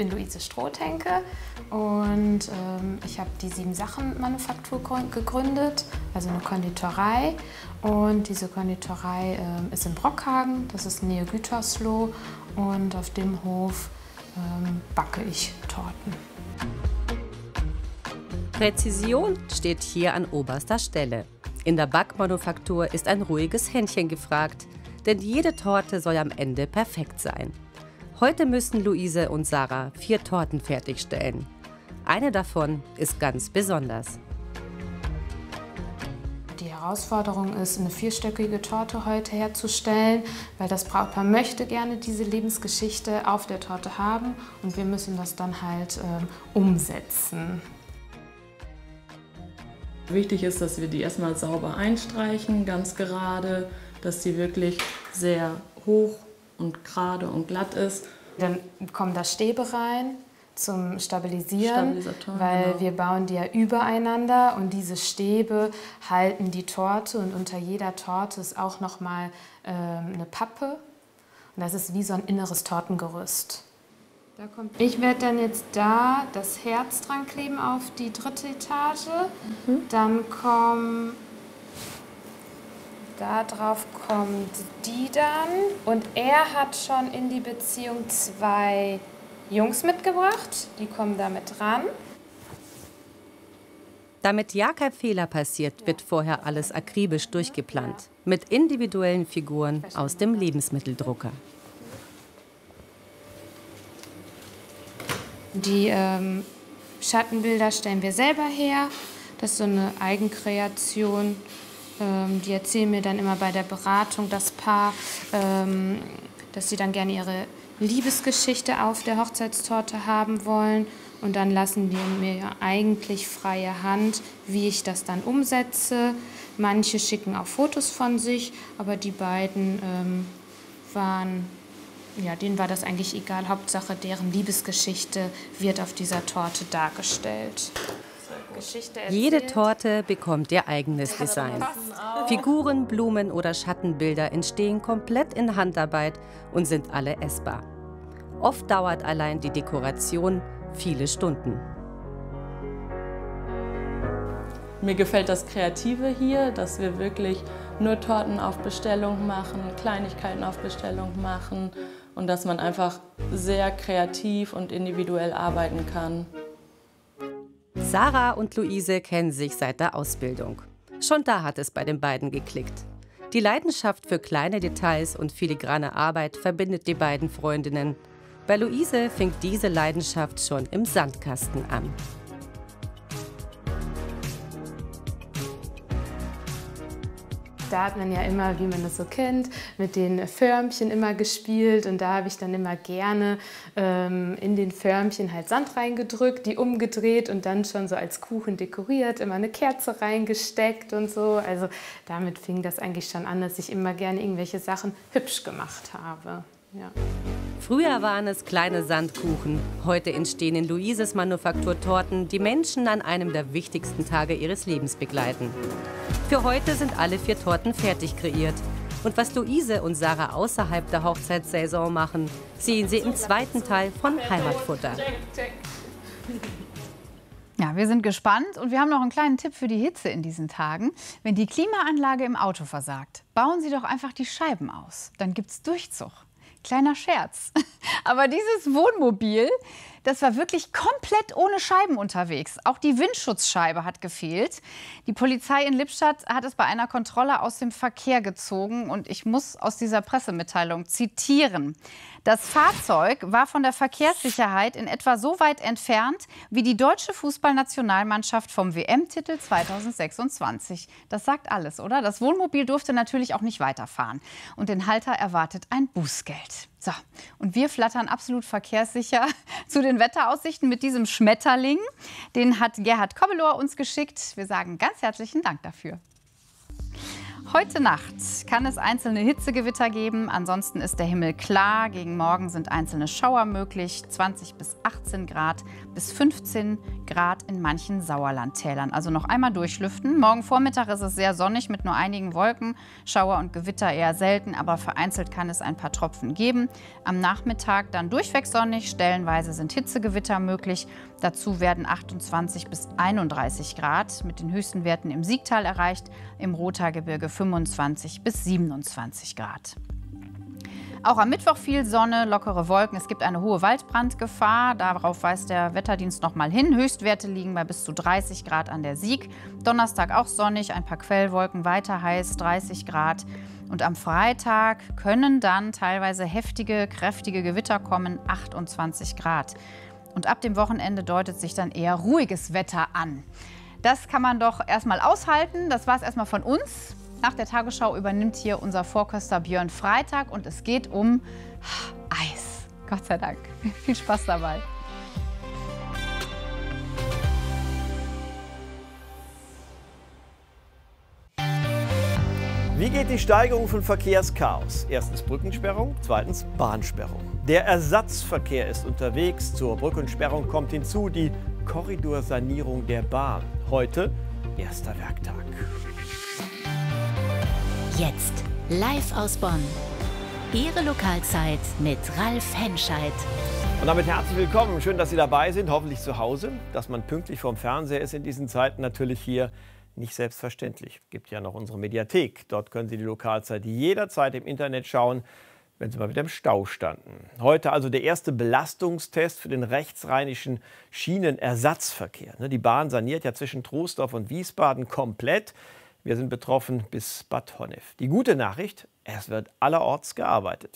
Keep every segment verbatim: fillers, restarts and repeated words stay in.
bin Luise Strohthenke und ähm, ich habe die Sieben-Sachen-Manufaktur gegründet, also eine Konditorei. Und diese Konditorei ähm, ist in Brockhagen, das ist Nähe Gütersloh, und auf dem Hof ähm, backe ich Torten. Präzision steht hier an oberster Stelle. In der Backmanufaktur ist ein ruhiges Händchen gefragt, denn jede Torte soll am Ende perfekt sein. Heute müssen Luise und Sarah vier Torten fertigstellen. Eine davon ist ganz besonders. Die Herausforderung ist, eine vierstöckige Torte heute herzustellen, weil das Brautpaar möchte gerne diese Lebensgeschichte auf der Torte haben und wir müssen das dann halt ähm, umsetzen. Wichtig ist, dass wir die erstmal sauber einstreichen, ganz gerade, dass sie wirklich sehr hoch und gerade und glatt ist. Dann kommen da Stäbe rein zum Stabilisieren, weil genau. wir bauen die ja übereinander und diese Stäbe halten die Torte und unter jeder Torte ist auch noch mal ähm, eine Pappe und das ist wie so ein inneres Tortengerüst. Da kommt ich werde dann jetzt da das Herz dran kleben auf die dritte Etage, mhm. dann kommen da drauf kommt die dann und er hat schon in die Beziehung zwei Jungs mitgebracht, die kommen da mit ran. Damit ja kein Fehler passiert, wird vorher alles akribisch durchgeplant, mit individuellen Figuren aus dem Lebensmitteldrucker. Die ähm, Schattenbilder stellen wir selber her, das ist so eine Eigenkreation. Die erzählen mir dann immer bei der Beratung, das Paar, ähm, dass sie dann gerne ihre Liebesgeschichte auf der Hochzeitstorte haben wollen. Und dann lassen die mir eigentlich freie Hand, wie ich das dann umsetze. Manche schicken auch Fotos von sich, aber die beiden ähm, waren, ja, denen war das eigentlich egal. Hauptsache, deren Liebesgeschichte wird auf dieser Torte dargestellt. Jede Torte bekommt ihr eigenes Design. Figuren, Blumen oder Schattenbilder entstehen komplett in Handarbeit und sind alle essbar. Oft dauert allein die Dekoration viele Stunden. Mir gefällt das Kreative hier, dass wir wirklich nur Torten auf Bestellung machen, Kleinigkeiten auf Bestellung machen und dass man einfach sehr kreativ und individuell arbeiten kann. Sarah und Luise kennen sich seit der Ausbildung. Schon da hat es bei den beiden geklickt. Die Leidenschaft für kleine Details und filigrane Arbeit verbindet die beiden Freundinnen. Bei Luise fing diese Leidenschaft schon im Sandkasten an. Da hat man ja immer, wie man das so kennt, mit den Förmchen immer gespielt und da habe ich dann immer gerne ähm, in den Förmchen halt Sand reingedrückt, die umgedreht und dann schon so als Kuchen dekoriert, immer eine Kerze reingesteckt und so. Also damit fing das eigentlich schon an, dass ich immer gerne irgendwelche Sachen hübsch gemacht habe. Ja. Früher waren es kleine Sandkuchen. Heute entstehen in Luises Manufaktur Torten, die Menschen an einem der wichtigsten Tage ihres Lebens begleiten. Für heute sind alle vier Torten fertig kreiert. Und was Luise und Sarah außerhalb der Hochzeitssaison machen, sehen Sie im zweiten Teil von Heimatfutter. Ja, wir sind gespannt und wir haben noch einen kleinen Tipp für die Hitze in diesen Tagen. Wenn die Klimaanlage im Auto versagt, bauen Sie doch einfach die Scheiben aus. Dann gibt's Durchzug. Kleiner Scherz. Aber dieses Wohnmobil, das war wirklich komplett ohne Scheiben unterwegs. Auch die Windschutzscheibe hat gefehlt. Die Polizei in Lippstadt hat es bei einer Kontrolle aus dem Verkehr gezogen. Und ich muss aus dieser Pressemitteilung zitieren. Das Fahrzeug war von der Verkehrssicherheit in etwa so weit entfernt wie die deutsche Fußballnationalmannschaft vom W M-Titel zweitausendsechsundzwanzig. Das sagt alles, oder? Das Wohnmobil durfte natürlich auch nicht weiterfahren. Und den Halter erwartet ein Bußgeld. So, und wir flattern absolut verkehrssicher zu den Wetteraussichten mit diesem Schmetterling. Den hat Gerhard Kobbelor uns geschickt. Wir sagen ganz herzlichen Dank dafür. Heute Nacht kann es einzelne Hitzegewitter geben, ansonsten ist der Himmel klar. Gegen Morgen sind einzelne Schauer möglich, zwanzig bis achtzehn Grad bis fünfzehn Grad in manchen Sauerlandtälern. Also noch einmal durchlüften. Morgen Vormittag ist es sehr sonnig mit nur einigen Wolken, Schauer und Gewitter eher selten, aber vereinzelt kann es ein paar Tropfen geben. Am Nachmittag dann durchweg sonnig, stellenweise sind Hitzegewitter möglich. Dazu werden achtundzwanzig bis einunddreißig Grad mit den höchsten Werten im Siegtal erreicht, im Rothaargebirge fünfundzwanzig bis siebenundzwanzig Grad. Auch am Mittwoch viel Sonne, lockere Wolken. Es gibt eine hohe Waldbrandgefahr. Darauf weist der Wetterdienst noch mal hin. Höchstwerte liegen bei bis zu dreißig Grad an der Sieg. Donnerstag auch sonnig, ein paar Quellwolken, weiter heiß, dreißig Grad. Und am Freitag können dann teilweise heftige, kräftige Gewitter kommen, achtundzwanzig Grad. Und ab dem Wochenende deutet sich dann eher ruhiges Wetter an. Das kann man doch erstmal aushalten. Das war es erstmal von uns. Nach der Tagesschau übernimmt hier unser Vorköster Björn Freitag und es geht um Eis. Gott sei Dank. Viel Spaß dabei. Wie geht die Steigerung von Verkehrschaos? Erstens Brückensperrung, zweitens Bahnsperrung. Der Ersatzverkehr ist unterwegs. Zur Brückensperrung kommt hinzu die Korridorsanierung der Bahn. Heute erster Werktag. Jetzt live aus Bonn. Ihre Lokalzeit mit Ralf Henscheid. Und damit herzlich willkommen. Schön, dass Sie dabei sind. Hoffentlich zu Hause. Dass man pünktlich vorm Fernseher ist in diesen Zeiten natürlich hier nicht selbstverständlich. Es gibt ja noch unsere Mediathek. Dort können Sie die Lokalzeit jederzeit im Internet schauen, wenn Sie mal wieder im Stau standen. Heute also der erste Belastungstest für den rechtsrheinischen Schienenersatzverkehr. Die Bahn saniert ja zwischen Troisdorf und Wiesbaden komplett. Wir sind betroffen bis Bad Honnef. Die gute Nachricht, es wird allerorts gearbeitet.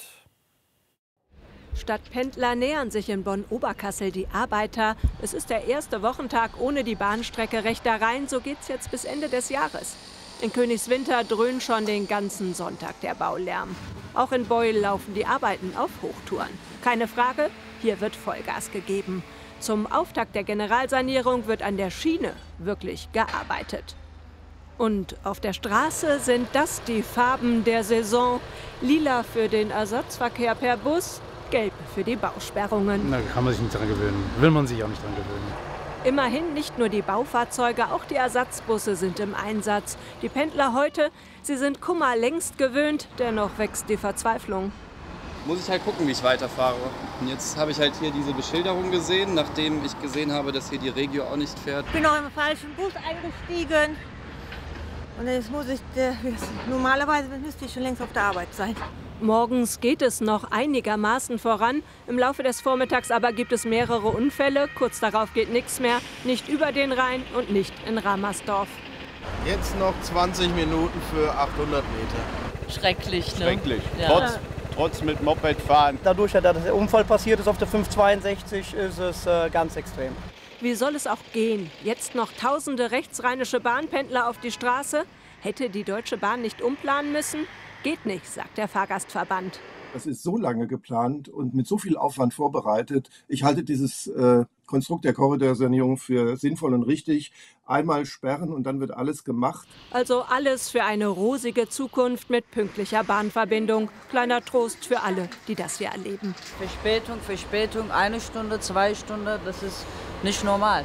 Stadtpendler nähern sich in Bonn-Oberkassel die Arbeiter. Es ist der erste Wochentag ohne die Bahnstrecke Rechterrhein. So geht's jetzt bis Ende des Jahres. In Königswinter dröhnt schon den ganzen Sonntag der Baulärm. Auch in Beul laufen die Arbeiten auf Hochtouren. Keine Frage, hier wird Vollgas gegeben. Zum Auftakt der Generalsanierung wird an der Schiene wirklich gearbeitet. Und auf der Straße sind das die Farben der Saison. Lila für den Ersatzverkehr per Bus, gelb für die Bausperrungen. Da kann man sich nicht dran gewöhnen. Will man sich auch nicht dran gewöhnen. Immerhin nicht nur die Baufahrzeuge, auch die Ersatzbusse sind im Einsatz. Die Pendler heute, sie sind Kummer längst gewöhnt, dennoch wächst die Verzweiflung. Muss ich halt gucken, wie ich weiterfahre. Und jetzt habe ich halt hier diese Beschilderung gesehen, nachdem ich gesehen habe, dass hier die Regio auch nicht fährt. Ich bin auch im falschen Bus eingestiegen. Und jetzt muss ich, äh, normalerweise müsste ich schon längst auf der Arbeit sein. Morgens geht es noch einigermaßen voran. Im Laufe des Vormittags aber gibt es mehrere Unfälle. Kurz darauf geht nichts mehr. Nicht über den Rhein und nicht in Ramersdorf. Jetzt noch zwanzig Minuten für achthundert Meter. Schrecklich, ne? Schrecklich. Ja. Trotz, trotz mit Moped fahren. Dadurch, dass der Unfall passiert ist auf der fünfhundertzweiundsechzig, ist es äh, ganz extrem. Wie soll es auch gehen? Jetzt noch tausende rechtsrheinische Bahnpendler auf die Straße? Hätte die Deutsche Bahn nicht umplanen müssen? Geht nicht, sagt der Fahrgastverband. Das ist so lange geplant und mit so viel Aufwand vorbereitet. Ich halte dieses äh, Konstrukt der Korridorsanierung für sinnvoll und richtig. Einmal sperren und dann wird alles gemacht. Also alles für eine rosige Zukunft mit pünktlicher Bahnverbindung. Kleiner Trost für alle, die das hier erleben. Verspätung, Verspätung, eine Stunde, zwei Stunden, das ist nicht normal.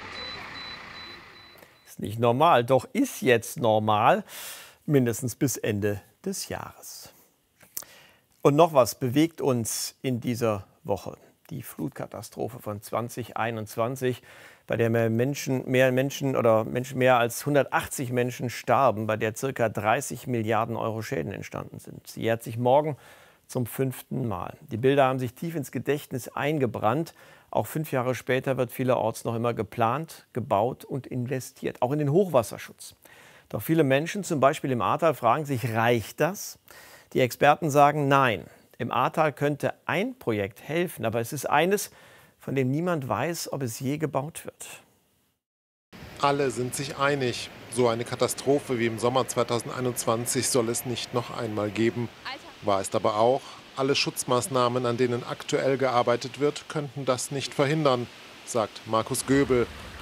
Ist nicht normal, doch ist jetzt normal, mindestens bis Ende des Jahres. Und noch was bewegt uns in dieser Woche. Die Flutkatastrophe von zwanzig einundzwanzig, bei der mehr Menschen, mehr Menschen oder Menschen, mehr als hundertachtzig Menschen starben, bei der ca. dreißig Milliarden Euro Schäden entstanden sind. Sie jährt sich morgen zum fünften Mal. Die Bilder haben sich tief ins Gedächtnis eingebrannt. Auch fünf Jahre später wird vielerorts noch immer geplant, gebaut und investiert, auch in den Hochwasserschutz. Doch viele Menschen, zum Beispiel im Ahrtal, fragen sich, reicht das? Die Experten sagen nein. Im Ahrtal könnte ein Projekt helfen, aber es ist eines, von dem niemand weiß, ob es je gebaut wird. Alle sind sich einig, so eine Katastrophe wie im Sommer zweitausendeinundzwanzig soll es nicht noch einmal geben. Wahr ist aber auch, alle Schutzmaßnahmen, an denen aktuell gearbeitet wird, könnten das nicht verhindern, sagt Markus Göbel,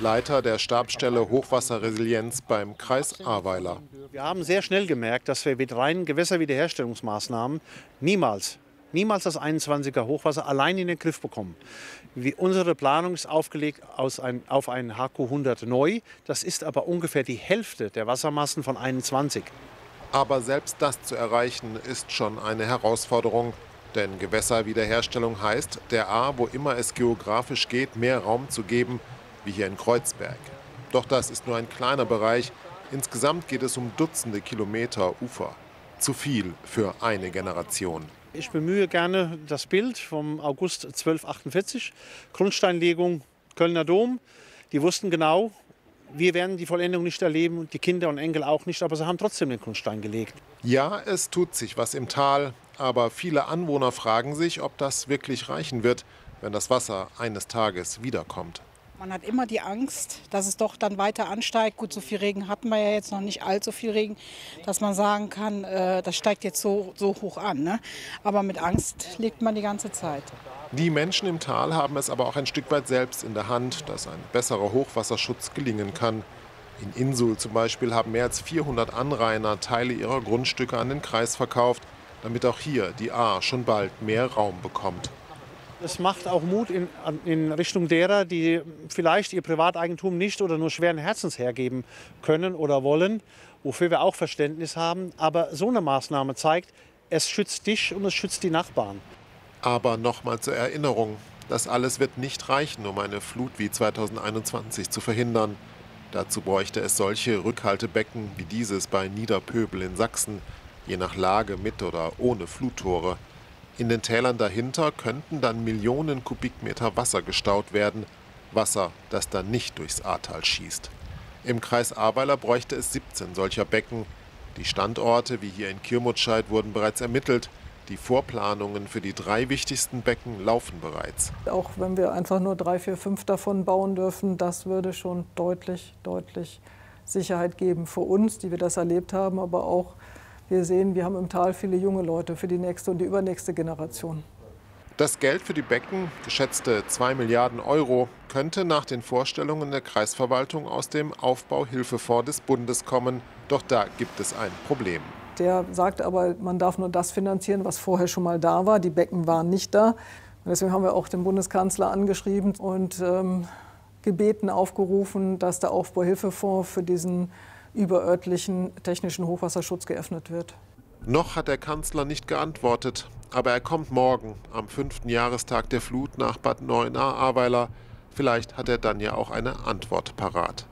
Leiter der Stabsstelle Hochwasserresilienz beim Kreis Ahrweiler. Wir haben sehr schnell gemerkt, dass wir mit reinen Gewässerwiederherstellungsmaßnahmen niemals, niemals das einundzwanziger Hochwasser allein in den Griff bekommen. Wie unsere Planung ist aufgelegt aus ein, auf ein H Q hundert neu. Das ist aber ungefähr die Hälfte der Wassermassen von einundzwanzig. Aber selbst das zu erreichen, ist schon eine Herausforderung. Denn Gewässerwiederherstellung heißt, der Ahr, wo immer es geografisch geht, mehr Raum zu geben, wie hier in Kreuzberg. Doch das ist nur ein kleiner Bereich. Insgesamt geht es um Dutzende Kilometer Ufer. Zu viel für eine Generation. Ich bemühe gerne das Bild vom August zwölfhundertachtundvierzig, Grundsteinlegung Kölner Dom. Die wussten genau, wir werden die Vollendung nicht erleben und die Kinder und Enkel auch nicht, aber sie haben trotzdem den Grundstein gelegt. Ja, es tut sich was im Tal, aber viele Anwohner fragen sich, ob das wirklich reichen wird, wenn das Wasser eines Tages wiederkommt. Man hat immer die Angst, dass es doch dann weiter ansteigt. Gut, so viel Regen hatten wir ja jetzt noch nicht, allzu viel Regen, dass man sagen kann, äh, das steigt jetzt so, so hoch an. Ne? Aber mit Angst lebt man die ganze Zeit. Die Menschen im Tal haben es aber auch ein Stück weit selbst in der Hand, dass ein besserer Hochwasserschutz gelingen kann. In Insul zum Beispiel haben mehr als vierhundert Anrainer Teile ihrer Grundstücke an den Kreis verkauft, damit auch hier die Ahr schon bald mehr Raum bekommt. Es macht auch Mut in, in Richtung derer, die vielleicht ihr Privateigentum nicht oder nur schweren Herzens hergeben können oder wollen, wofür wir auch Verständnis haben. Aber so eine Maßnahme zeigt, es schützt dich und es schützt die Nachbarn. Aber nochmal zur Erinnerung, das alles wird nicht reichen, um eine Flut wie zweitausendeinundzwanzig zu verhindern. Dazu bräuchte es solche Rückhaltebecken wie dieses bei Niederpöbel in Sachsen, je nach Lage mit oder ohne Fluttore. In den Tälern dahinter könnten dann Millionen Kubikmeter Wasser gestaut werden. Wasser, das dann nicht durchs Ahrtal schießt. Im Kreis Ahrweiler bräuchte es siebzehn solcher Becken. Die Standorte, wie hier in Kirmutscheid, wurden bereits ermittelt. Die Vorplanungen für die drei wichtigsten Becken laufen bereits. Auch wenn wir einfach nur drei, vier, fünf davon bauen dürfen, das würde schon deutlich, deutlich Sicherheit geben für uns, die wir das erlebt haben, aber auch wir sehen, wir haben im Tal viele junge Leute für die nächste und die übernächste Generation. Das Geld für die Becken, geschätzte zwei Milliarden Euro, könnte nach den Vorstellungen der Kreisverwaltung aus dem Aufbauhilfefonds des Bundes kommen. Doch da gibt es ein Problem. Der sagt aber, man darf nur das finanzieren, was vorher schon mal da war. Die Becken waren nicht da. Und deswegen haben wir auch den Bundeskanzler angeschrieben und ähm, gebeten, aufgerufen, dass der Aufbauhilfefonds für diesen überörtlichen technischen Hochwasserschutz geöffnet wird. Noch hat der Kanzler nicht geantwortet, aber er kommt morgen am fünften Jahrestag der Flut nach Bad Neuenahr-Ahrweiler. Vielleicht hat er dann ja auch eine Antwort parat.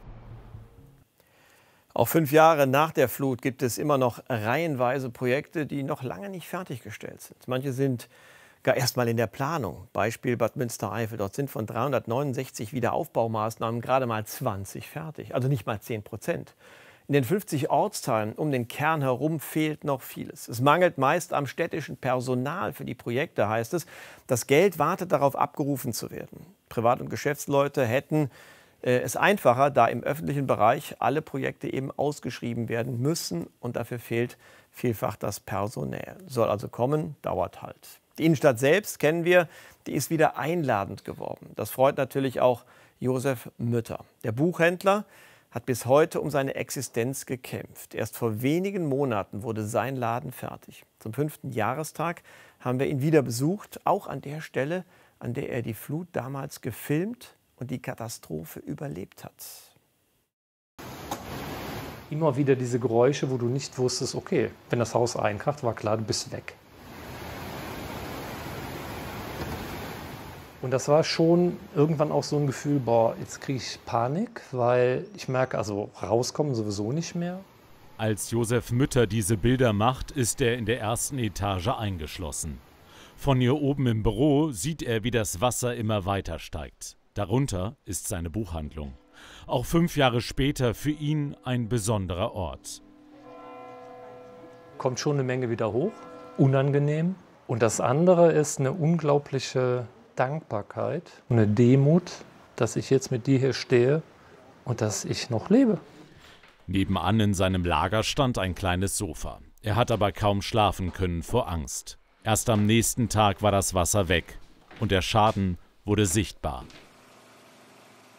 Auch fünf Jahre nach der Flut gibt es immer noch reihenweise Projekte, die noch lange nicht fertiggestellt sind. Manche sind gar erst mal in der Planung. Beispiel Bad Münstereifel. Dort sind von dreihundertneunundsechzig Wiederaufbaumaßnahmen gerade mal zwanzig fertig, also nicht mal zehn Prozent. In den fünfzig Ortsteilen um den Kern herum fehlt noch vieles. Es mangelt meist am städtischen Personal für die Projekte, heißt es. Das Geld wartet darauf, abgerufen zu werden. Privat- und Geschäftsleute hätten äh, es einfacher, da im öffentlichen Bereich alle Projekte eben ausgeschrieben werden müssen. Und dafür fehlt vielfach das Personal. Soll also kommen, dauert halt. Die Innenstadt selbst kennen wir, die ist wieder einladend geworden. Das freut natürlich auch Josef Mütter. Der Buchhändler hat bis heute um seine Existenz gekämpft. Erst vor wenigen Monaten wurde sein Laden fertig. Zum fünften Jahrestag haben wir ihn wieder besucht, auch an der Stelle, an der er die Flut damals gefilmt und die Katastrophe überlebt hat. Immer wieder diese Geräusche, wo du nicht wusstest, okay, wenn das Haus einkracht, war klar, du bist weg. Und das war schon irgendwann auch so ein Gefühl, boah, jetzt kriege ich Panik, weil ich merke, also rauskommen sowieso nicht mehr. Als Josef Mütter diese Bilder macht, ist er in der ersten Etage eingeschlossen. Von hier oben im Büro sieht er, wie das Wasser immer weiter steigt. Darunter ist seine Buchhandlung. Auch fünf Jahre später für ihn ein besonderer Ort. Kommt schon eine Menge wieder hoch, unangenehm. Und das andere ist eine unglaubliche Dankbarkeit, eine Demut, dass ich jetzt mit dir hier stehe und dass ich noch lebe. Nebenan in seinem Lager stand ein kleines Sofa. Er hat aber kaum schlafen können vor Angst. Erst am nächsten Tag war das Wasser weg und der Schaden wurde sichtbar.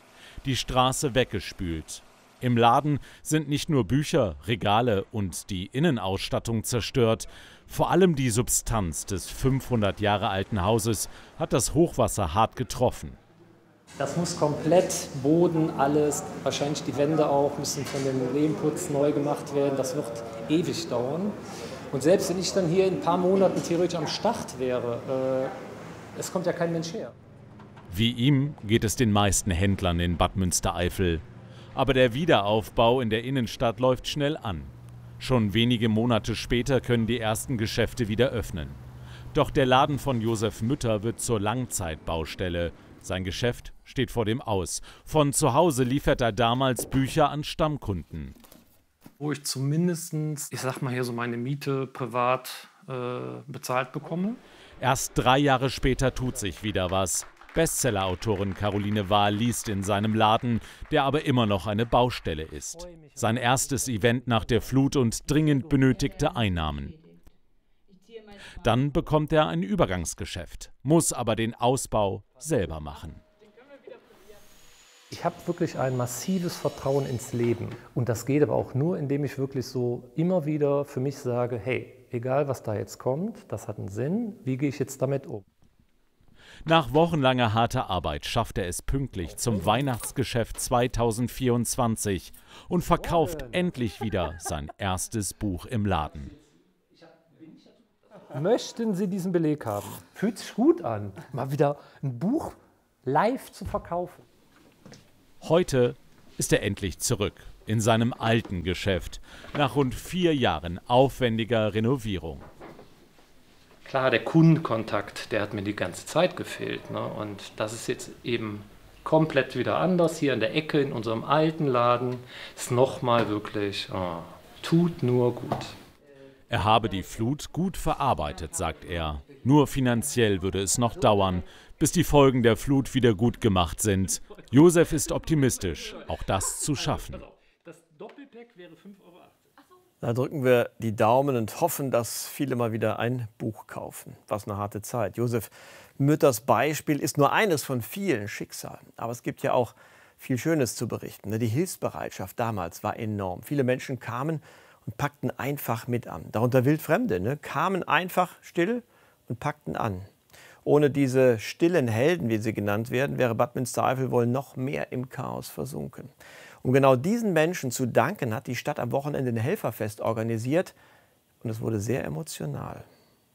die Straße weggespült. Im Laden sind nicht nur Bücher, Regale und die Innenausstattung zerstört. Vor allem die Substanz des fünfhundert Jahre alten Hauses hat das Hochwasser hart getroffen. Das muss komplett, Boden, alles, wahrscheinlich die Wände auch, müssen von dem Lehmputz neu gemacht werden. Das wird ewig dauern. Und selbst wenn ich dann hier in ein paar Monaten theoretisch am Start wäre, äh, es kommt ja kein Mensch her. Wie ihm geht es den meisten Händlern in Bad Münstereifel. Aber der Wiederaufbau in der Innenstadt läuft schnell an. Schon wenige Monate später können die ersten Geschäfte wieder öffnen. Doch der Laden von Josef Mütter wird zur Langzeitbaustelle. Sein Geschäft steht vor dem Aus. Von zu Hause liefert er damals Bücher an Stammkunden. Wo ich zumindest, ich sag mal hier so meine Miete privat äh, bezahlt bekomme. Erst drei Jahre später tut sich wieder was. Bestsellerautorin Caroline Wahl liest in seinem Laden, der aber immer noch eine Baustelle ist. Sein erstes Event nach der Flut und dringend benötigte Einnahmen. Dann bekommt er ein Übergangsgeschäft, muss aber den Ausbau selber machen. Ich habe wirklich ein massives Vertrauen ins Leben. Und das geht aber auch nur, indem ich wirklich so immer wieder für mich sage, hey, egal was da jetzt kommt, das hat einen Sinn, wie gehe ich jetzt damit um? Nach wochenlanger harter Arbeit schafft er es pünktlich zum Weihnachtsgeschäft zweitausendvierundzwanzig und verkauft endlich wieder sein erstes Buch im Laden. Möchten Sie diesen Beleg haben? Fühlt sich gut an, mal wieder ein Buch live zu verkaufen. Heute ist er endlich zurück in seinem alten Geschäft, nach rund vier Jahren aufwendiger Renovierung. Klar, der Kundenkontakt, der hat mir die ganze Zeit gefehlt. Ne? Und das ist jetzt eben komplett wieder anders. Hier in der Ecke in unserem alten Laden ist nochmal wirklich, oh, tut nur gut. Er habe die Flut gut verarbeitet, sagt er. Nur finanziell würde es noch dauern, bis die Folgen der Flut wieder gut gemacht sind. Josef ist optimistisch, auch das zu schaffen. Das Doppelpack wäre fünf Euro achtzig. Da drücken wir die Daumen und hoffen, dass viele mal wieder ein Buch kaufen. Was eine harte Zeit. Josef Mütters Beispiel ist nur eines von vielen Schicksalen. Aber es gibt ja auch viel Schönes zu berichten. Die Hilfsbereitschaft damals war enorm. Viele Menschen kamen und packten einfach mit an. Darunter Wildfremde, ne? kamen einfach still und packten an. Ohne diese stillen Helden, wie sie genannt werden, wäre Bad Münstereifel wohl noch mehr im Chaos versunken. Um genau diesen Menschen zu danken, hat die Stadt am Wochenende ein Helferfest organisiert. Und es wurde sehr emotional.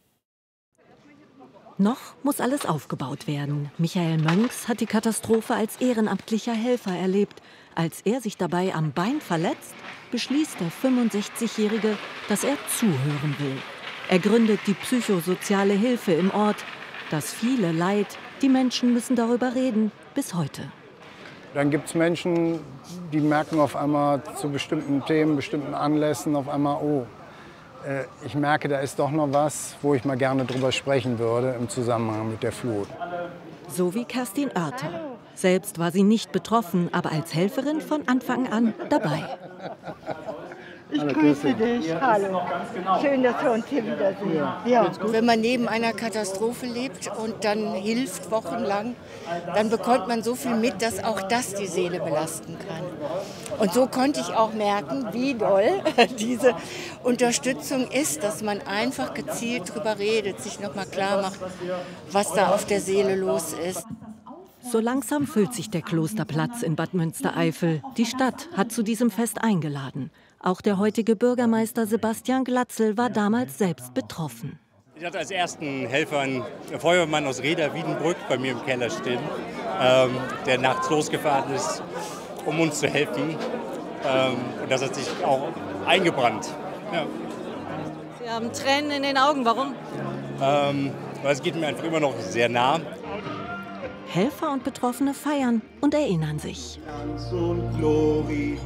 Noch muss alles aufgebaut werden. Michael Mönks hat die Katastrophe als ehrenamtlicher Helfer erlebt. Als er sich dabei am Bein verletzt, beschließt der fünfundsechzigjährige, dass er zuhören will. Er gründet die psychosoziale Hilfe im Ort. Das viele Leid, die Menschen müssen darüber reden, bis heute. Dann gibt es Menschen, die merken auf einmal zu bestimmten Themen, bestimmten Anlässen auf einmal, oh, äh, ich merke, da ist doch noch was, wo ich mal gerne drüber sprechen würde im Zusammenhang mit der Flut. So wie Kerstin Oerter. Selbst war sie nicht betroffen, aber als Helferin von Anfang an dabei. Ich grüße dich. Hallo. Schön, dass wir uns hier wiedersehen. Ja. Ja. Wenn man neben einer Katastrophe lebt und dann hilft wochenlang, dann bekommt man so viel mit, dass auch das die Seele belasten kann. Und so konnte ich auch merken, wie doll diese Unterstützung ist, dass man einfach gezielt drüber redet, sich noch mal klar macht, was da auf der Seele los ist. So langsam füllt sich der Klosterplatz in Bad Münstereifel. Die Stadt hat zu diesem Fest eingeladen. Auch der heutige Bürgermeister Sebastian Glatzel war damals selbst betroffen. Ich hatte als ersten Helfer einen Feuerwehrmann aus Reda-Wiedenbrück bei mir im Keller stehen, ähm, der nachts losgefahren ist, um uns zu helfen. Ähm, und das hat sich auch eingebrannt. Ja. Sie haben Tränen in den Augen. Warum? Ähm, weil es geht mir einfach immer noch sehr nah. Helfer und Betroffene feiern und erinnern sich. Glanz und Glory.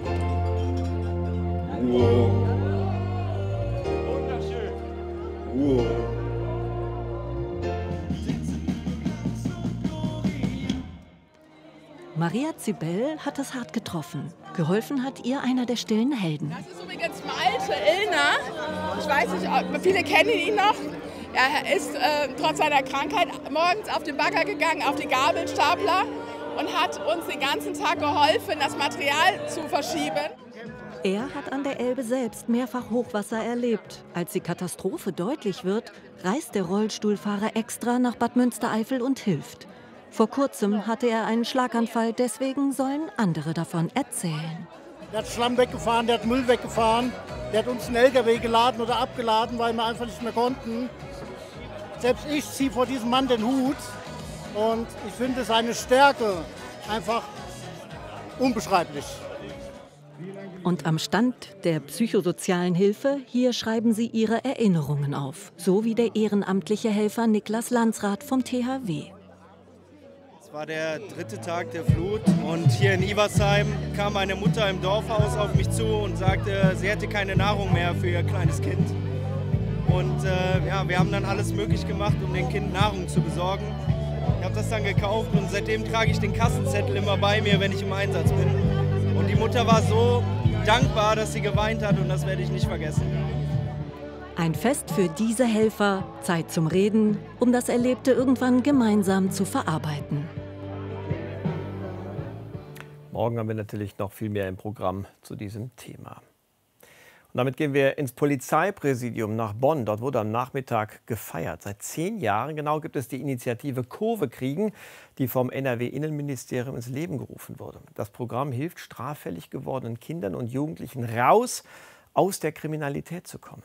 Wow. Wunderschön. Wow. Maria Zibel hat es hart getroffen. Geholfen hat ihr einer der stillen Helden. Das ist übrigens Malte Illner. Ich weiß nicht, viele kennen ihn noch. Er ist äh, trotz seiner Krankheit morgens auf den Bagger gegangen, auf die Gabelstapler und hat uns den ganzen Tag geholfen, das Material zu verschieben. Er hat an der Elbe selbst mehrfach Hochwasser erlebt. Als die Katastrophe deutlich wird, reist der Rollstuhlfahrer extra nach Bad Münstereifel und hilft. Vor kurzem hatte er einen Schlaganfall, deswegen sollen andere davon erzählen. Der hat Schlamm weggefahren, der hat Müll weggefahren, der hat uns einen L K W geladen oder abgeladen, weil wir einfach nicht mehr konnten. Selbst ich ziehe vor diesem Mann den Hut und ich finde seine Stärke einfach unbeschreiblich. Und am Stand der psychosozialen Hilfe, hier schreiben sie ihre Erinnerungen auf. So wie der ehrenamtliche Helfer Niklas Landsrath vom T H W. Es war der dritte Tag der Flut und hier in Iversheim kam eine Mutter im Dorfhaus auf mich zu und sagte, sie hätte keine Nahrung mehr für ihr kleines Kind. Und äh, ja, wir haben dann alles möglich gemacht, um dem Kind Nahrung zu besorgen. Ich habe das dann gekauft und seitdem trage ich den Kassenzettel immer bei mir, wenn ich im Einsatz bin. Und die Mutter war so dankbar, dass sie geweint hat und das werde ich nicht vergessen. Ein Fest für diese Helfer, Zeit zum Reden, um das Erlebte irgendwann gemeinsam zu verarbeiten. Morgen haben wir natürlich noch viel mehr im Programm zu diesem Thema. Und damit gehen wir ins Polizeipräsidium nach Bonn. Dort wurde am Nachmittag gefeiert. Seit zehn Jahren genau gibt es die Initiative Kurve kriegen, die vom N R W-Innenministerium ins Leben gerufen wurde. Das Programm hilft straffällig gewordenen Kindern und Jugendlichen raus, aus der Kriminalität zu kommen.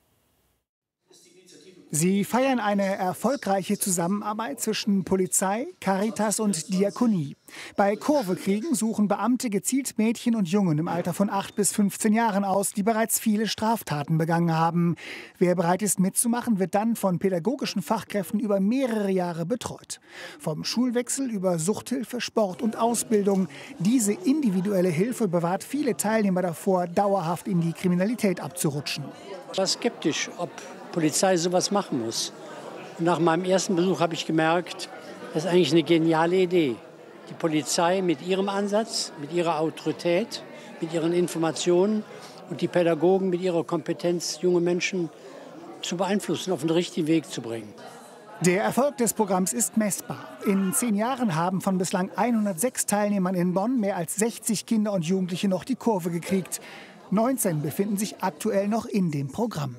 Sie feiern eine erfolgreiche Zusammenarbeit zwischen Polizei, Caritas und Diakonie. Bei Kurve kriegen suchen Beamte gezielt Mädchen und Jungen im Alter von acht bis fünfzehn Jahren aus, die bereits viele Straftaten begangen haben. Wer bereit ist mitzumachen, wird dann von pädagogischen Fachkräften über mehrere Jahre betreut. Vom Schulwechsel über Suchthilfe, Sport und Ausbildung. Diese individuelle Hilfe bewahrt viele Teilnehmer davor, dauerhaft in die Kriminalität abzurutschen. Ich war skeptisch, ob Polizei sowas machen muss. Und nach meinem ersten Besuch habe ich gemerkt, das ist eigentlich eine geniale Idee. Die Polizei mit ihrem Ansatz, mit ihrer Autorität, mit ihren Informationen und die Pädagogen mit ihrer Kompetenz, junge Menschen zu beeinflussen, auf den richtigen Weg zu bringen. Der Erfolg des Programms ist messbar. In zehn Jahren haben von bislang hundertsechs Teilnehmern in Bonn mehr als sechzig Kinder und Jugendliche noch die Kurve gekriegt. neunzehn befinden sich aktuell noch in dem Programm.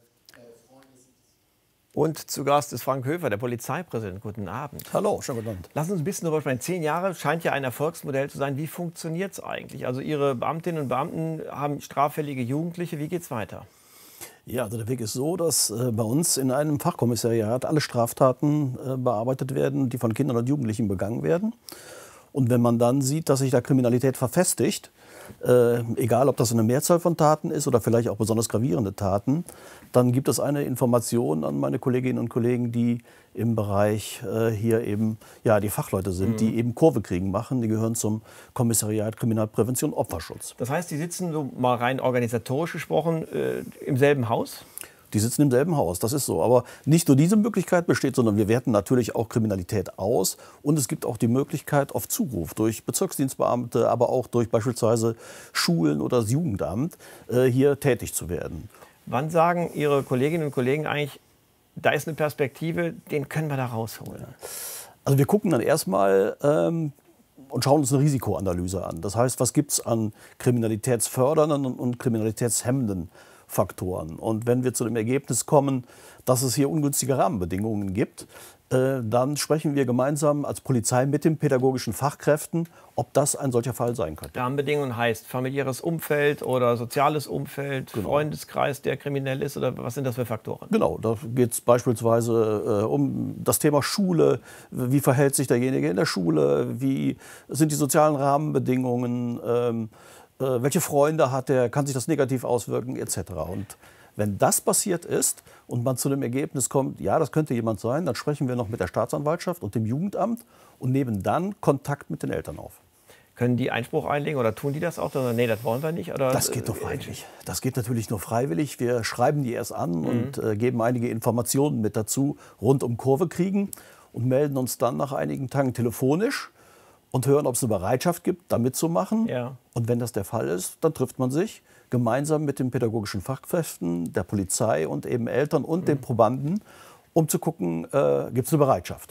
Und zu Gast ist Frank Höfer, der Polizeipräsident. Guten Abend. Hallo, schönen guten Abend. Lassen Sie uns ein bisschen darüber sprechen. Zehn Jahre scheint ja ein Erfolgsmodell zu sein. Wie funktioniert es eigentlich? Also Ihre Beamtinnen und Beamten haben straffällige Jugendliche. Wie geht es weiter? Ja, also der Weg ist so, dass äh, bei uns in einem Fachkommissariat alle Straftaten äh, bearbeitet werden, die von Kindern und Jugendlichen begangen werden. Und wenn man dann sieht, dass sich da Kriminalität verfestigt, äh, egal ob das eine Mehrzahl von Taten ist oder vielleicht auch besonders gravierende Taten, dann gibt es eine Information an meine Kolleginnen und Kollegen, die im Bereich äh, hier eben ja, die Fachleute sind, mhm. die eben Kurve kriegen machen. Die gehören zum Kommissariat Kriminalprävention Opferschutz. Das heißt, die sitzen so mal rein organisatorisch gesprochen äh, im selben Haus? Die sitzen im selben Haus, das ist so. Aber nicht nur diese Möglichkeit besteht, sondern wir werten natürlich auch Kriminalität aus. Und es gibt auch die Möglichkeit auf Zuruf durch Bezirksdienstbeamte, aber auch durch beispielsweise Schulen oder das Jugendamt äh, hier tätig zu werden. Wann sagen Ihre Kolleginnen und Kollegen eigentlich, da ist eine Perspektive, den können wir da rausholen? Also wir gucken dann erstmal ähm, und schauen uns eine Risikoanalyse an. Das heißt, was gibt es an kriminalitätsfördernden und, und kriminalitätshemmenden Faktoren? Und wenn wir zu dem Ergebnis kommen, dass es hier ungünstige Rahmenbedingungen gibt, äh, dann sprechen wir gemeinsam als Polizei mit den pädagogischen Fachkräften, ob das ein solcher Fall sein könnte. Rahmenbedingungen heißt familiäres Umfeld oder soziales Umfeld, genau. Freundeskreis, der kriminell ist, oder was sind das für Faktoren? Genau, da geht es beispielsweise äh, um das Thema Schule. Wie verhält sich derjenige in der Schule? Wie sind die sozialen Rahmenbedingungen? Ähm, äh, welche Freunde hat er? Kann sich das negativ auswirken, et cetera. Und wenn das passiert ist und man zu dem Ergebnis kommt, ja, das könnte jemand sein, dann sprechen wir noch mit der Staatsanwaltschaft und dem Jugendamt und nehmen dann Kontakt mit den Eltern auf. Können die Einspruch einlegen oder tun die das auch? Oder nee, das wollen wir nicht? Oder? Das geht nur freiwillig. Das geht natürlich nur freiwillig. Wir schreiben die erst an mhm. und äh, geben einige Informationen mit dazu rund um Kurve kriegen und melden uns dann nach einigen Tagen telefonisch und hören, ob es eine Bereitschaft gibt, da mitzumachen. Ja. Und wenn das der Fall ist, dann trifft man sich gemeinsam mit den pädagogischen Fachkräften, der Polizei und eben Eltern und mhm. den Probanden, um zu gucken, äh, gibt es eine Bereitschaft.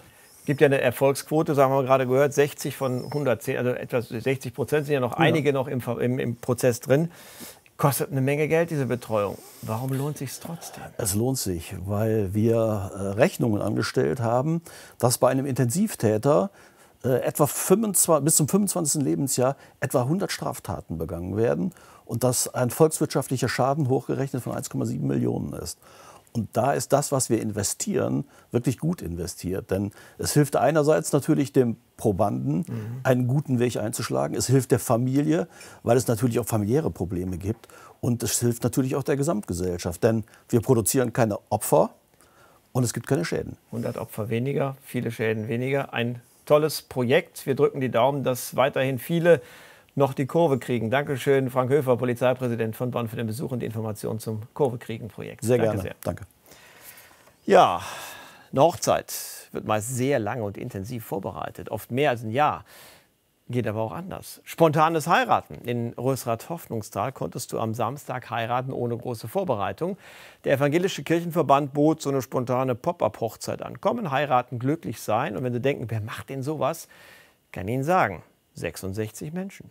Gibt ja eine Erfolgsquote, sagen wir mal gerade gehört, sechzig von hundertzehn, also etwa sechzig Prozent sind ja noch ja. einige noch im, im, im Prozess drin. Kostet eine Menge Geld, diese Betreuung. Warum lohnt sich trotzdem? Es lohnt sich, weil wir äh, Rechnungen angestellt haben, dass bei einem Intensivtäter äh, etwa fünfundzwanzig, bis zum fünfundzwanzigsten Lebensjahr etwa hundert Straftaten begangen werden und dass ein volkswirtschaftlicher Schaden hochgerechnet von eins Komma sieben Millionen ist. Und da ist das, was wir investieren, wirklich gut investiert. Denn es hilft einerseits natürlich dem Probanden, mhm. einen guten Weg einzuschlagen. Es hilft der Familie, weil es natürlich auch familiäre Probleme gibt. Und es hilft natürlich auch der Gesamtgesellschaft. Denn wir produzieren keine Opfer und es gibt keine Schäden. hundert Opfer weniger, viele Schäden weniger. Ein tolles Projekt. Wir drücken die Daumen, dass weiterhin viele noch die Kurve kriegen. Dankeschön, Frank Höfer, Polizeipräsident von Bonn, für den Besuch und die Informationen zum Kurve-Kriegen-Projekt. Sehr Danke gerne. Sehr. Danke. Ja, eine Hochzeit wird meist sehr lange und intensiv vorbereitet, oft mehr als ein Jahr. Geht aber auch anders. Spontanes Heiraten. In Rösrath-Hoffnungstal konntest du am Samstag heiraten ohne große Vorbereitung. Der Evangelische Kirchenverband bot so eine spontane Pop-up-Hochzeit an. Kommen, heiraten, glücklich sein. Und wenn Sie denken, wer macht denn sowas? Kann ich Ihnen sagen, sechsundsechzig Menschen.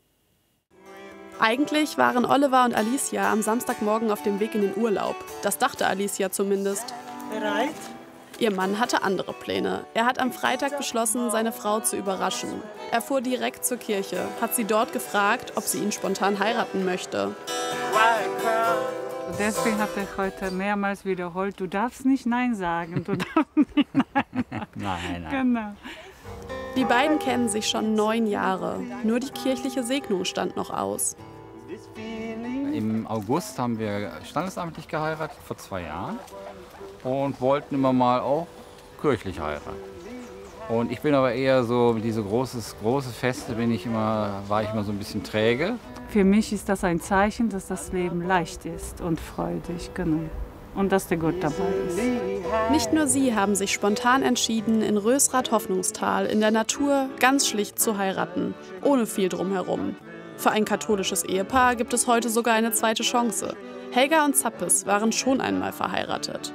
Eigentlich waren Oliver und Alicia am Samstagmorgen auf dem Weg in den Urlaub. Das dachte Alicia zumindest. Bereit? Ihr Mann hatte andere Pläne. Er hat am Freitag beschlossen, seine Frau zu überraschen. Er fuhr direkt zur Kirche, hat sie dort gefragt, ob sie ihn spontan heiraten möchte. Deswegen hat er heute mehrmals wiederholt, du darfst nicht Nein sagen. Du darfst nicht Nein sagen. Nein, nein. Genau. Die beiden kennen sich schon neun Jahre. Nur die kirchliche Segnung stand noch aus. Im August haben wir standesamtlich geheiratet, vor zwei Jahren. Und wollten immer mal auch kirchlich heiraten. Und ich bin aber eher so, mit diese großes, große Feste bin ich immer, war ich immer so ein bisschen träge. Für mich ist das ein Zeichen, dass das Leben leicht ist und freudig, genau. Und dass der Gott dabei ist. Nicht nur sie haben sich spontan entschieden, in Rösrath-Hoffnungstal in der Natur ganz schlicht zu heiraten, ohne viel drumherum. Für ein katholisches Ehepaar gibt es heute sogar eine zweite Chance. Helga und Zappes waren schon einmal verheiratet.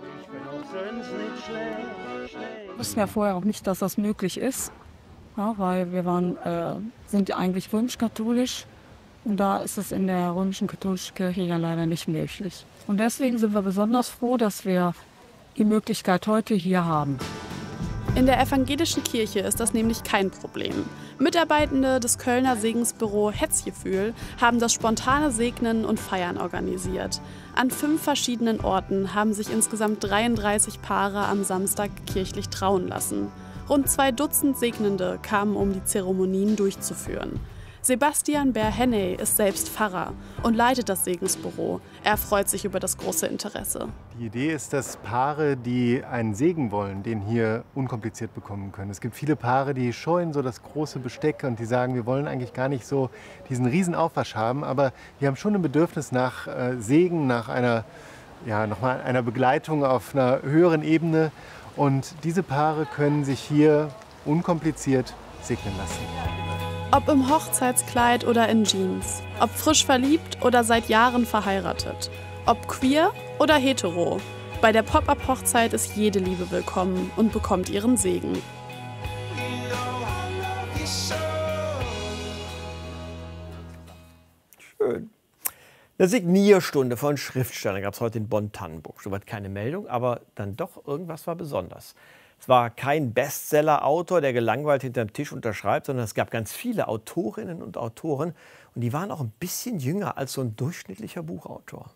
Wir wussten ja vorher auch nicht, dass das möglich ist, ja, weil wir waren, äh, sind eigentlich römisch-katholisch und da ist es in der römischen katholischen Kirche ja leider nicht möglich. Und deswegen sind wir besonders froh, dass wir die Möglichkeit heute hier haben. In der evangelischen Kirche ist das nämlich kein Problem. Mitarbeitende des Kölner Segensbüro Hetzgefühl haben das spontane Segnen und Feiern organisiert. An fünf verschiedenen Orten haben sich insgesamt dreiunddreißig Paare am Samstag kirchlich trauen lassen. Rund zwei Dutzend Segnende kamen, um die Zeremonien durchzuführen. Sebastian Bär-Henney ist selbst Pfarrer und leitet das Segensbüro. Er freut sich über das große Interesse. Die Idee ist, dass Paare, die einen Segen wollen, den hier unkompliziert bekommen können. Es gibt viele Paare, die scheuen so das große Besteck und die sagen, wir wollen eigentlich gar nicht so diesen riesen Aufwasch haben, aber die haben schon ein Bedürfnis nach äh, Segen, nach einer, ja, nochmal einer Begleitung auf einer höheren Ebene. Und diese Paare können sich hier unkompliziert segnen lassen. Ob im Hochzeitskleid oder in Jeans, ob frisch verliebt oder seit Jahren verheiratet, ob queer oder hetero. Bei der Pop-up-Hochzeit ist jede Liebe willkommen und bekommt ihren Segen. Schön. Eine Signierstunde von Schriftstellern gab es heute in Bonn-Tannenburg. Soweit keine Meldung, aber dann doch irgendwas war besonders. Es war kein Bestseller-Autor, der gelangweilt hinterm Tisch unterschreibt, sondern es gab ganz viele Autorinnen und Autoren. Und die waren auch ein bisschen jünger als so ein durchschnittlicher Buchautor.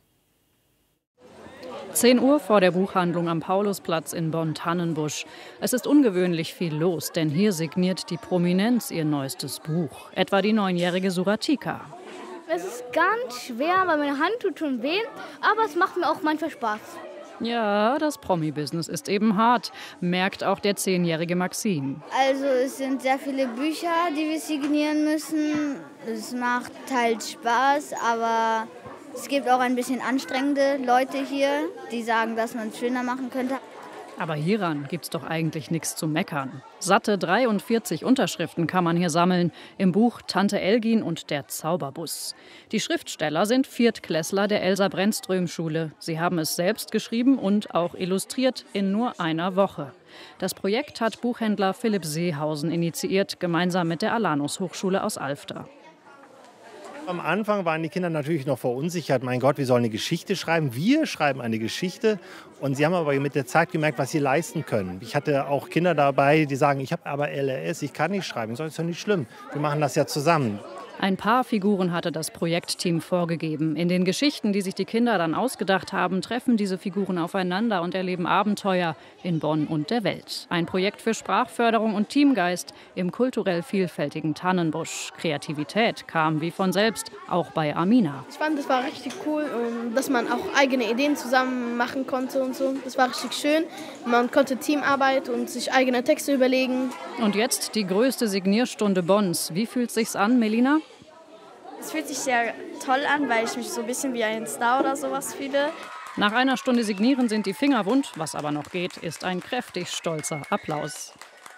zehn Uhr vor der Buchhandlung am Paulusplatz in Bonn-Tannenbusch. Es ist ungewöhnlich viel los, denn hier signiert die Prominenz ihr neuestes Buch. Etwa die neunjährige Suratika. Es ist ganz schwer, weil meine Hand tut schon weh, aber es macht mir auch manchmal Spaß. Ja, das Promi-Business ist eben hart, merkt auch der zehnjährige Maxim. Also es sind sehr viele Bücher, die wir signieren müssen. Es macht teils Spaß, aber es gibt auch ein bisschen anstrengende Leute hier, die sagen, dass man es schöner machen könnte. Aber hieran gibt's doch eigentlich nichts zu meckern. Satte dreiundvierzig Unterschriften kann man hier sammeln im Buch Tante Elgin und der Zauberbus. Die Schriftsteller sind Viertklässler der Elsa-Brändström-Schule. Sie haben es selbst geschrieben und auch illustriert in nur einer Woche. Das Projekt hat Buchhändler Philipp Seehausen initiiert, gemeinsam mit der Alanus-Hochschule aus Alfter. Am Anfang waren die Kinder natürlich noch verunsichert. Mein Gott, wir sollen eine Geschichte schreiben. Wir schreiben eine Geschichte. Und sie haben aber mit der Zeit gemerkt, was sie leisten können. Ich hatte auch Kinder dabei, die sagen, ich habe aber L R S, ich kann nicht schreiben. Das ist doch nicht schlimm. Wir machen das ja zusammen. Ein paar Figuren hatte das Projektteam vorgegeben. In den Geschichten, die sich die Kinder dann ausgedacht haben, treffen diese Figuren aufeinander und erleben Abenteuer in Bonn und der Welt. Ein Projekt für Sprachförderung und Teamgeist im kulturell vielfältigen Tannenbusch. Kreativität kam wie von selbst, auch bei Amina. Ich fand, das war richtig cool, dass man auch eigene Ideen zusammen machen konnte und so. Das war richtig schön. Man konnte Teamarbeit und sich eigene Texte überlegen. Und jetzt die größte Signierstunde Bonns. Wie fühlt sich's an, Melina? Es fühlt sich sehr toll an, weil ich mich so ein bisschen wie ein Star oder sowas fühle. Nach einer Stunde Signieren sind die Finger wund. Was aber noch geht, ist ein kräftig stolzer Applaus.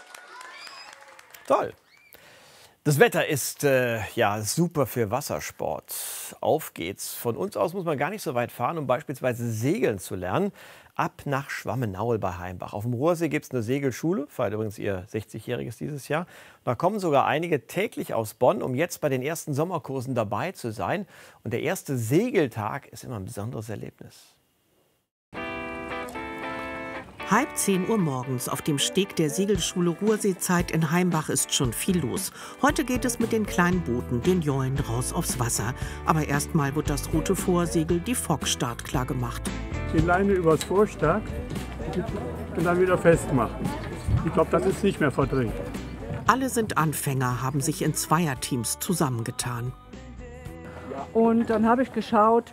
Toll. Das Wetter ist äh, ja super für Wassersport. Auf geht's. Von uns aus muss man gar nicht so weit fahren, um beispielsweise segeln zu lernen. Ab nach Schwammenaul bei Heimbach. Auf dem Ruhrsee gibt es eine Segelschule, feiert übrigens ihr sechzigjähriges dieses Jahr. Da kommen sogar einige täglich aus Bonn, um jetzt bei den ersten Sommerkursen dabei zu sein. Und der erste Segeltag ist immer ein besonderes Erlebnis. Halb zehn Uhr morgens auf dem Steg der Segelschule Ruhrseezeit in Heimbach ist schon viel los. Heute geht es mit den kleinen Booten, den Jollen, raus aufs Wasser. Aber erstmal wird das rote Vorsegel, die Fock, startklar gemacht. Die Leine übers Vorstag und dann wieder festmachen. Ich glaube, das ist nicht mehr verdrängt. Alle sind Anfänger, haben sich in Zweierteams zusammengetan. Und dann habe ich geschaut,